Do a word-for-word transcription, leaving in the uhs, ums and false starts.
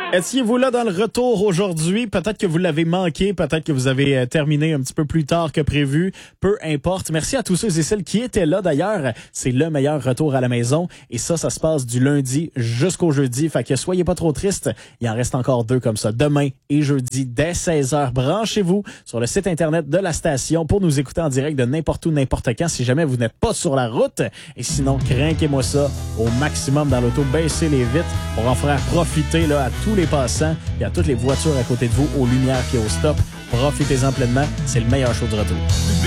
Étiez-vous là dans le retour aujourd'hui? Peut-être que vous l'avez manqué, peut-être que vous avez terminé un petit peu plus tard que prévu. Peu importe. Merci à tous ceux et celles qui étaient là. D'ailleurs, c'est le meilleur retour à la maison. Et ça, ça se passe du lundi jusqu'au jeudi. Fait que soyez pas trop tristes. Il en reste encore deux comme ça. Demain et jeudi, dès seize heures. Branchez-vous sur le site Internet de la station pour nous écouter en direct de n'importe où, n'importe quand, si jamais vous n'êtes pas sur la route. Et sinon, crinquez-moi ça au maximum dans l'auto. Baissez les vitres pour en faire profiter là, à tous les passants et à toutes les voitures à côté de vous aux lumières qui est au stop. Profitez-en pleinement. C'est le meilleur show du retour.